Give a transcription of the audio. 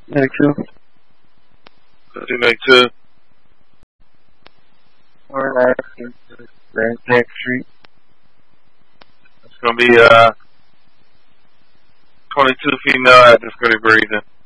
Next two. 292. Or next street. It's gonna be 22 female active, gonna be breathing.